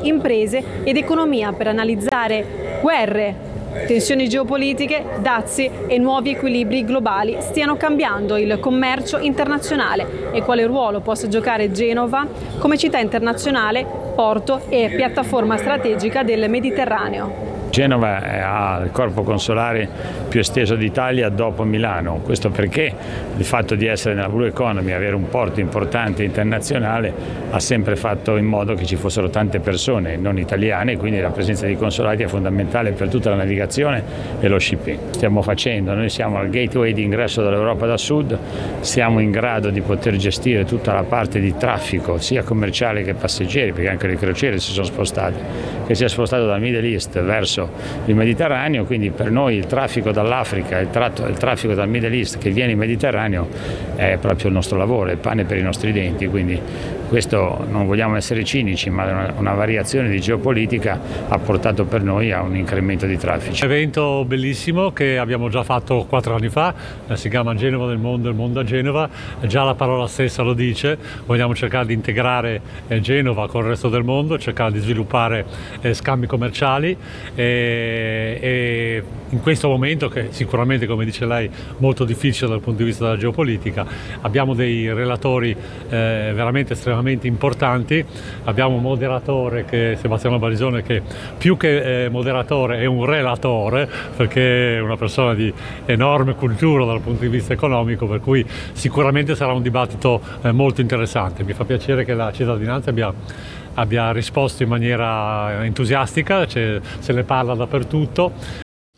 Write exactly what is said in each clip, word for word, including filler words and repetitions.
imprese ed economia per analizzare guerre, tensioni geopolitiche, dazi e nuovi equilibri globali stiano cambiando il commercio internazionale e quale ruolo possa giocare Genova come città internazionale, porto e piattaforma strategica del Mediterraneo. Genova ha il corpo consolare più esteso d'Italia dopo Milano, questo perché il fatto di essere nella Blue Economy, avere un porto importante internazionale, ha sempre fatto in modo che ci fossero tante persone non italiane, quindi la presenza di consolati è fondamentale per tutta la navigazione e lo shipping. Stiamo facendo, noi siamo al gateway di ingresso dall'Europa da sud, siamo in grado di poter gestire tutta la parte di traffico, sia commerciale che passeggeri, perché anche le crociere si sono spostate, che si è spostato dal Middle East verso il Mediterraneo, quindi per noi il traffico dall'Africa, il, tratto, il traffico dal Middle East che viene in Mediterraneo è proprio il nostro lavoro, è il pane per i nostri denti, quindi questo, non vogliamo essere cinici, ma una, una variazione di geopolitica ha portato per noi a un incremento di traffici. Un evento bellissimo che abbiamo già fatto quattro anni fa, si chiama Genova del mondo, il mondo a Genova, già la parola stessa lo dice, vogliamo cercare di integrare Genova con il resto del mondo, cercare di sviluppare scambi commerciali e, e in questo momento, che sicuramente, come dice lei, molto difficile dal punto di vista della geopolitica, abbiamo dei relatori eh, veramente estremamente importanti. Abbiamo un moderatore, che Sebastiano Barisone, che più che eh, moderatore è un relatore, perché è una persona di enorme cultura dal punto di vista economico, per cui sicuramente sarà un dibattito eh, molto interessante. Mi fa piacere che la cittadinanza abbia abbia risposto in maniera entusiastica, cioè, se ne parla dappertutto.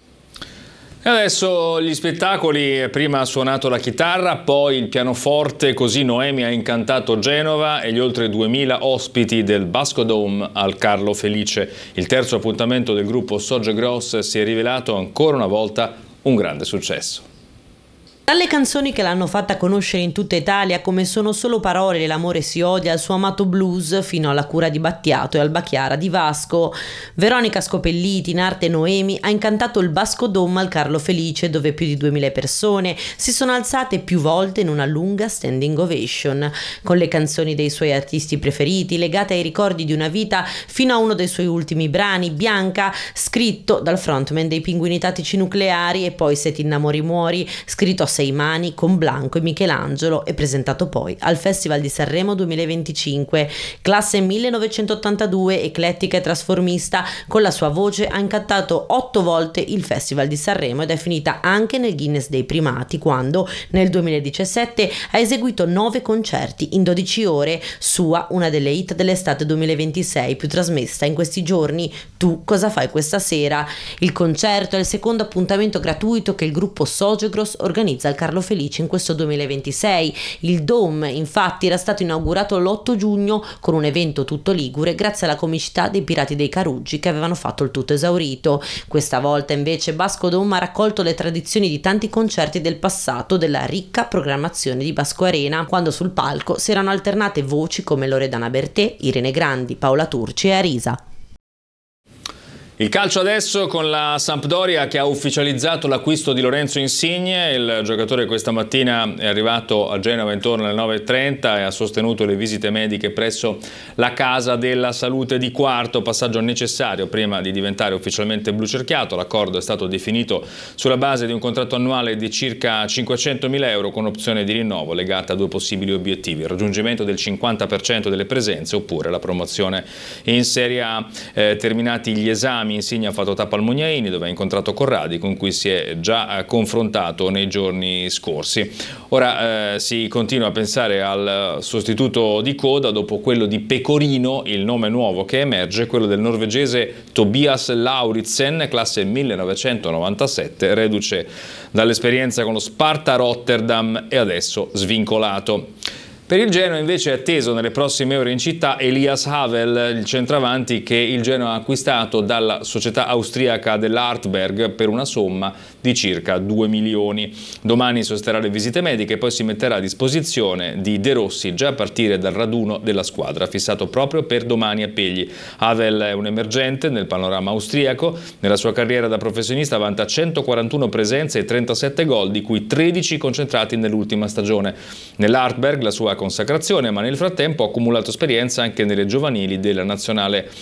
E adesso gli spettacoli, prima ha suonato la chitarra, poi il pianoforte, così Noemi ha incantato Genova e gli oltre duemila ospiti del Basco Dome al Carlo Felice. Il terzo appuntamento del gruppo Soge Gross si è rivelato ancora una volta un grande successo. Dalle canzoni che l'hanno fatta conoscere in tutta Italia, come Sono solo parole e L'amore si odia, al suo amato blues, fino alla Cura di Battiato e Alba Chiara di Vasco, Veronica Scopelliti, in arte Noemi, ha incantato il Basco Dome al Carlo Felice, dove più di duemila persone si sono alzate più volte in una lunga standing ovation, con le canzoni dei suoi artisti preferiti, legate ai ricordi di una vita, fino a uno dei suoi ultimi brani, Bianca, scritto dal frontman dei Pinguini Tattici Nucleari, e poi Se ti innamori muori, scritto a sei mani con Blanco e Michelangelo, e presentato poi al Festival di Sanremo duemilaventicinque. Classe millenovecentottantadue, eclettica e trasformista, con la sua voce ha incantato otto volte il Festival di Sanremo ed è finita anche nel Guinness dei primati, quando nel duemiladiciassette ha eseguito nove concerti in dodici ore, sua una delle hit dell'estate duemilaventisei più trasmessa in questi giorni, Tu cosa fai questa sera. Il concerto è il secondo appuntamento gratuito che il gruppo Soge Gross organizza al Carlo Felice in questo duemilaventisei. Il Dome, infatti, era stato inaugurato l'otto giugno con un evento tutto ligure grazie alla comicità dei Pirati dei Caruggi, che avevano fatto il tutto esaurito. Questa volta invece Basco Dome ha raccolto le tradizioni di tanti concerti del passato della ricca programmazione di Basco Arena, quando sul palco si erano alternate voci come Loredana Bertè, Irene Grandi, Paola Turci e Arisa. Il calcio adesso con la Sampdoria che ha ufficializzato l'acquisto di Lorenzo Insigne. Il giocatore questa mattina è arrivato a Genova intorno alle nove e trenta e ha sostenuto le visite mediche presso la Casa della Salute di Quarto, passaggio necessario prima di diventare ufficialmente blucerchiato. L'accordo è stato definito sulla base di un contratto annuale di circa cinquecentomila euro con opzione di rinnovo legata a due possibili obiettivi: il raggiungimento del cinquanta per cento delle presenze oppure la promozione in Serie A. Eh, terminati gli esami, Insigne ha fatto tappa al Mugnaini, dove ha incontrato Corradi, con cui si è già eh, confrontato nei giorni scorsi. Ora eh, si continua a pensare al sostituto di coda dopo quello di Pecorino. Il nome nuovo che emerge, quello del norvegese Tobias Lauritzen, classe millenovecentonovantasette, reduce dall'esperienza con lo Sparta Rotterdam e adesso svincolato. Per il Genoa invece è atteso nelle prossime ore in città Elias Havel, il centravanti che il Genoa ha acquistato dalla società austriaca dell'Artberg per una somma di circa due milioni. Domani sosterrà le visite mediche e poi si metterà a disposizione di De Rossi già a partire dal raduno della squadra, fissato proprio per domani a Pegli. Havel è un emergente nel panorama austriaco. Nella sua carriera da professionista vanta centoquarantuno presenze e trentasette gol, di cui tredici concentrati nell'ultima stagione. Nell'Artberg la sua consacrazione, ma nel frattempo ha accumulato esperienza anche nelle giovanili della nazionale